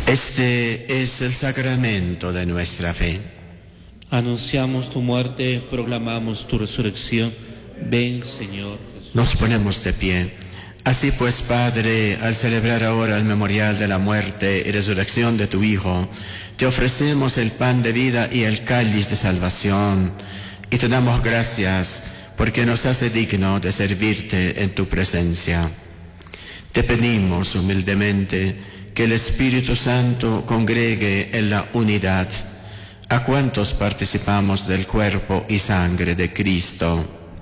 Este es el sacramento de nuestra fe. Anunciamos tu muerte, proclamamos tu resurrección. Ven, Señor Jesús. Nos ponemos de pie. Así pues, Padre, al celebrar ahora el memorial de la muerte y resurrección de tu Hijo, te ofrecemos el pan de vida y el cáliz de salvación, y te damos gracias porque nos hace digno de servirte en tu presencia. Te pedimos humildemente que el Espíritu Santo congregue en la unidad a cuantos participamos del cuerpo y sangre de Cristo.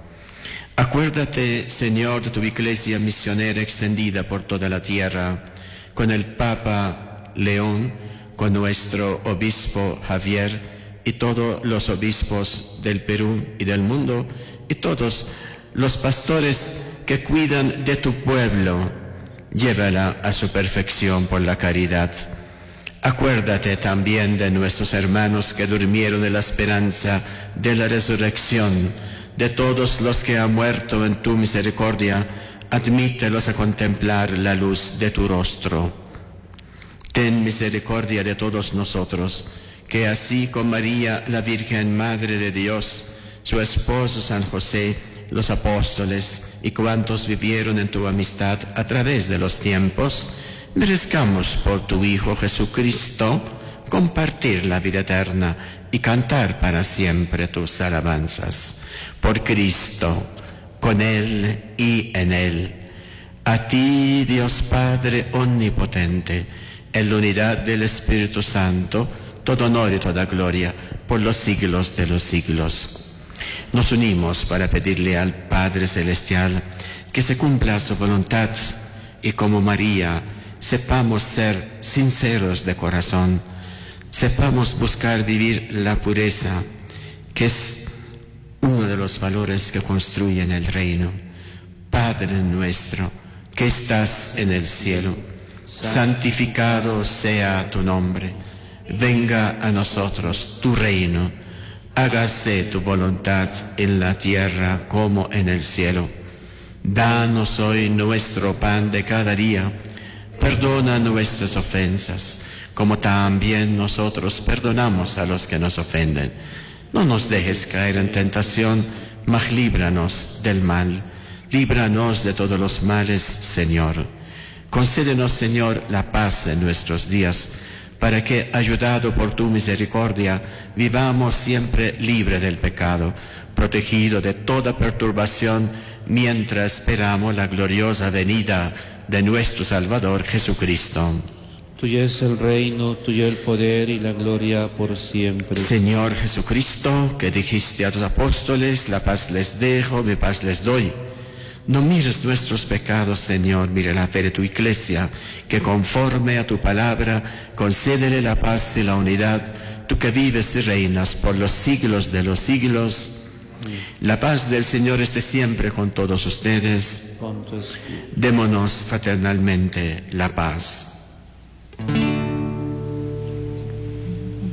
Acuérdate, Señor, de tu Iglesia misionera extendida por toda la tierra, con el Papa León, con nuestro Obispo Javier y todos los obispos del Perú y del mundo, y todos los pastores que cuidan de tu pueblo. Llévala a su perfección por la caridad. Acuérdate también de nuestros hermanos que durmieron en la esperanza de la resurrección, de todos los que han muerto en tu misericordia, admítelos a contemplar la luz de tu rostro. Ten misericordia de todos nosotros, que así con María, la Virgen Madre de Dios, su esposo San José, los apóstoles y cuantos vivieron en tu amistad a través de los tiempos, merezcamos por tu Hijo Jesucristo compartir la vida eterna y cantar para siempre tus alabanzas. Por Cristo, con Él y en Él. A ti, Dios Padre omnipotente, en la unidad del Espíritu Santo, todo honor y toda gloria por los siglos de los siglos. Nos unimos para pedirle al Padre Celestial que se cumpla su voluntad y como María sepamos ser sinceros de corazón, sepamos buscar vivir la pureza, que es uno de los valores que construyen el reino. Padre nuestro, que estás en el cielo, santificado sea tu nombre, venga a nosotros tu reino. Hágase tu voluntad en la tierra como en el cielo. Danos hoy nuestro pan de cada día. Perdona nuestras ofensas, como también nosotros perdonamos a los que nos ofenden. No nos dejes caer en tentación, mas líbranos del mal. Líbranos de todos los males, Señor. Concédenos, Señor, la paz en nuestros días, para que, ayudado por tu misericordia, vivamos siempre libre del pecado, protegido de toda perturbación, mientras esperamos la gloriosa venida de nuestro Salvador Jesucristo. Tuyo es el reino, tuyo el poder y la gloria por siempre. Señor Jesucristo, que dijiste a tus apóstoles, la paz les dejo, mi paz les doy. No mires nuestros pecados, Señor, mira la fe de tu Iglesia, que conforme a tu palabra, concédele la paz y la unidad, tú que vives y reinas por los siglos de los siglos. La paz del Señor esté siempre con todos ustedes. Démonos fraternalmente la paz.